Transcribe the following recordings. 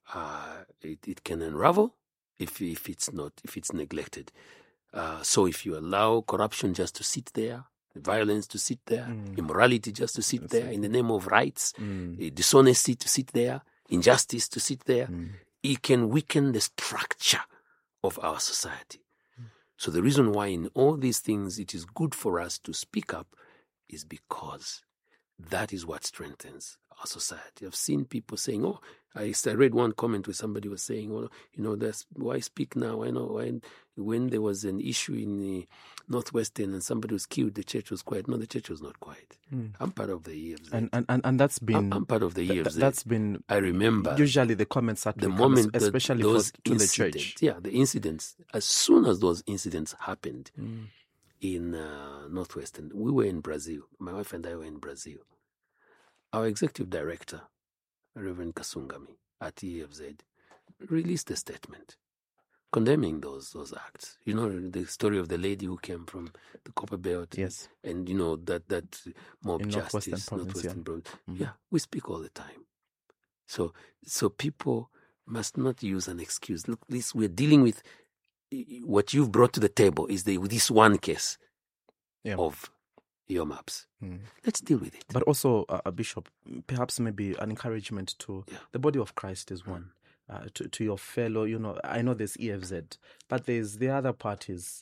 it can unravel if it's neglected. So if you allow corruption just to sit there, violence to sit there, immorality just to sit there in the name of rights, dishonesty to sit there, injustice to sit there, it can weaken the structure of our society. So the reason why in all these things it is good for us to speak up is because that is what strengthens our society. I've seen people saying, I read one comment where somebody was saying, that's why speak now? I know when there was an issue in the Northwestern and somebody was killed, the church was quiet. No, the church was not quiet. I'm part of the EFZ. And that's been... I'm part of the EFZ. That's been... I remember... Usually the comments are the moment especially to the church. Yeah, the incidents. As soon as those incidents happened in Northwestern, we were in Brazil. My wife and I were in Brazil. Our executive director, Reverend Kasungami at EFZ, released a statement condemning those acts. You know, the story of the lady who came from the Copper Belt. Yes. And, that mob in justice, Northwestern Province. Yeah, we speak all the time. So people must not use an excuse. Look, this we're dealing with what you've brought to the table is this one case of your maps. Let's deal with it. But also, Bishop, perhaps maybe an encouragement to the body of Christ is one. To your fellow, I know there's EFZ, but there's the other parties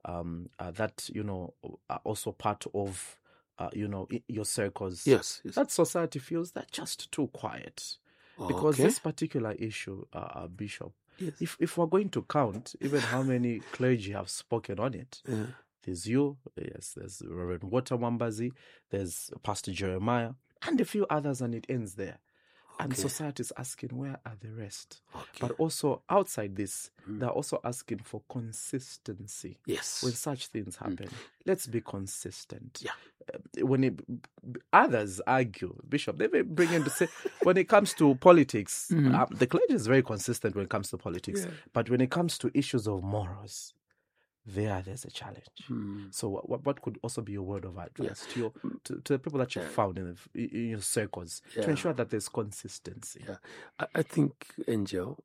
that, are also part of, your circles. Yes. That society feels that just too quiet. Because this particular issue, Bishop, if we're going to count even how many clergy have spoken on it, there's you, there's Reverend Walter Wambazi, there's Pastor Jeremiah, and a few others, and it ends there. And society is asking, where are the rest? But also outside this, they're also asking for consistency. Yes. When such things happen, let's be consistent. When others argue, Bishop, they may bring in to say, when it comes to politics, the clergy is very consistent when it comes to politics. But when it comes to issues of morals, there's a challenge. So what could also be your word of advice to the people that you've found in your circles to ensure that there's consistency? I think, Angel,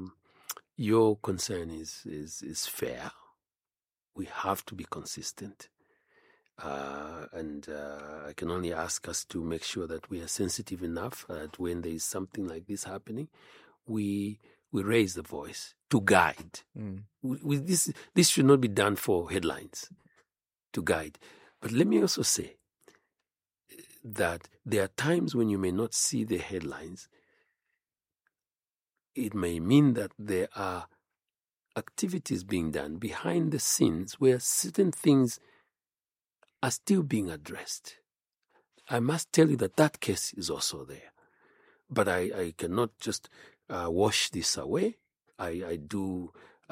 your concern is fair. We have to be consistent. And I can only ask us to make sure that we are sensitive enough that when there is something like this happening, we raise the voice to guide. This should not be done for headlines, to guide. But let me also say that there are times when you may not see the headlines. It may mean that there are activities being done behind the scenes where certain things are still being addressed. I must tell you that case is also there. But I cannot just wash this away. I do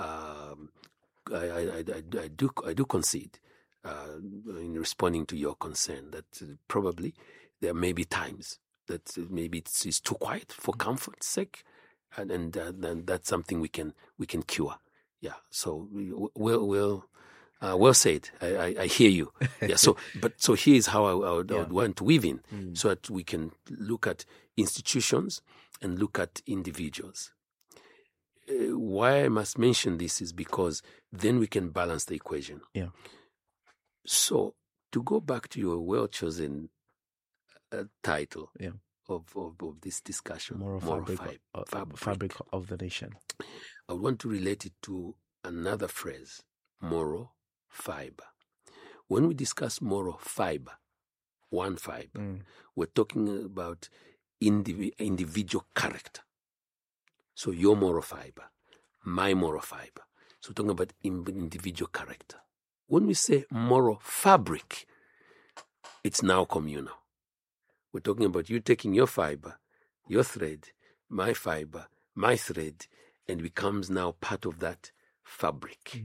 concede in responding to your concern that probably there may be times that maybe it's too quiet for comfort's sake, and that's something we can cure. Yeah. So well said. I hear you. Yeah. So here's how I would want to weave in so that we can look at institutions and look at individuals. Why I must mention this is because then we can balance the equation. Yeah. So to go back to your well-chosen title of this discussion, Moral fabric of the nation. I want to relate it to another phrase, moral fiber. When we discuss moral fiber, one fiber, we're talking about individual character. So your moral fiber, my moral fiber. So we're talking about individual character. When we say moral fabric, it's now communal. We're talking about you taking your fiber, your thread, my fiber, my thread, and becomes now part of that fabric.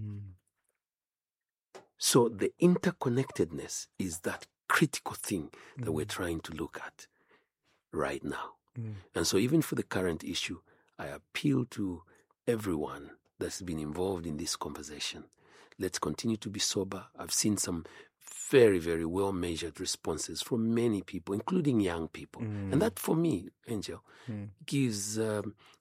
So the interconnectedness is that critical thing that we're trying to look at right now. And so even for the current issue, I appeal to everyone that's been involved in this conversation. Let's continue to be sober. I've seen some very, very well-measured responses from many people, including young people. And that, for me, Angel, gives